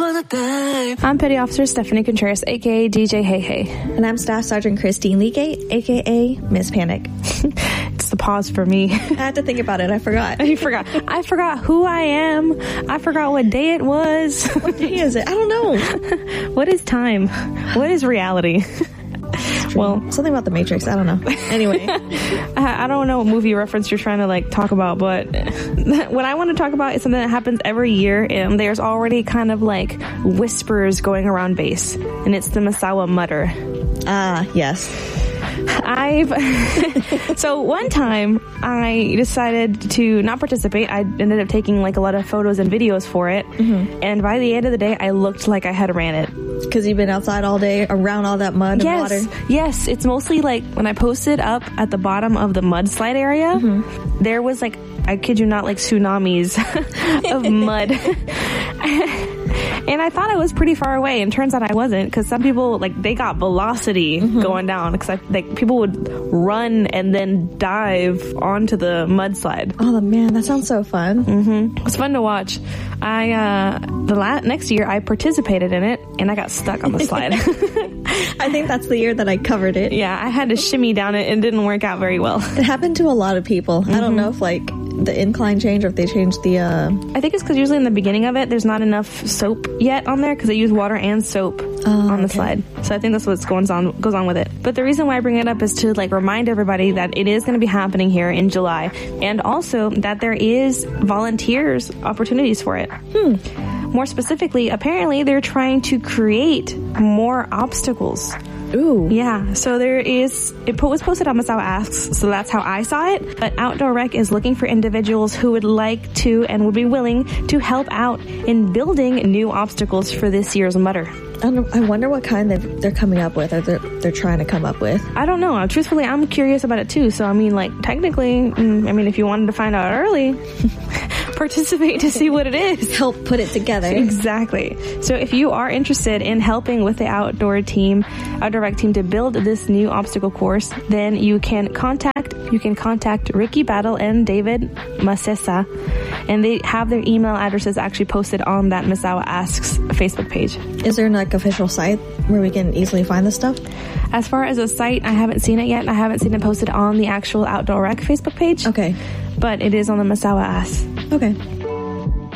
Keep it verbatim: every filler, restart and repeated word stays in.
I'm Petty Officer Stephanie Contreras, aka D J Hey Hey. And I'm Staff Sergeant Christine Legate, aka Miss Panic. It's the pause for me. I had to think about it. I forgot. You forgot. I forgot who I am. I forgot what day it was. What day is it? I don't know. What is time? What is reality? Well, something about the Matrix. I don't know. Anyway, I, I don't know what movie reference you're trying to like talk about, but what I want to talk about is something that happens every year, and there's already kind of like whispers going around base, and it's the Misawa Mutter. Ah, yes. I've so one time I decided to not participate. I ended up taking like a lot of photos and videos for it, mm-hmm. and by the end of the day, I looked like I had ran it. Because you've been outside all day around all that mud yes, and water. Yes, it's mostly like when I posted up at the bottom of the mudslide area, mm-hmm. there was like, I kid you not, like tsunamis of mud. And I thought I was pretty far away, and turns out I wasn't, because some people, like, they got velocity mm-hmm. going down, because like people would run and then dive onto the mudslide. Oh man, that sounds so fun. Mm-hmm. It was fun to watch. I uh the la- next year I participated in it, and I got stuck on the slide. I think that's the year that I covered it. Yeah, I had to shimmy down it, and it didn't work out very well. It happened to a lot of people. Mm-hmm. I don't know if like the incline change or if they changed the uh I think it's because usually in the beginning of it there's not enough soap yet on there, because they use water and soap oh, on the okay. slide. So I think that's what's going on goes on with it. But the reason why I bring it up is to like remind everybody that it is going to be happening here in July, and also that there is volunteers opportunities for it. Hmm. More specifically, apparently they're trying to create more obstacles. Ooh. Yeah, so there is, it was posted on Misawa Asks, so that's how I saw it. But Outdoor Rec is looking for individuals who would like to and would be willing to help out in building new obstacles for this year's Mutter. I, don't, I wonder what kind they're, they're coming up with, or they're, they're trying to come up with. I don't know. Truthfully, I'm curious about it too. So, I mean, like, technically, I mean, if you wanted to find out early, participate to see what it is. Help put it together. Exactly. So if you are interested in helping with the outdoor team, Outdoor Rec team to build this new obstacle course, then you can contact, you can contact Ricky Battle and David Masesa, and they have their email addresses actually posted on that Misawa Asks Facebook page. Is there like official site where we can easily find this stuff? As far as a site, I haven't seen it yet. I haven't seen it posted on the actual Outdoor Rec Facebook page. Okay. But it is on the Misawa Asks. Okay.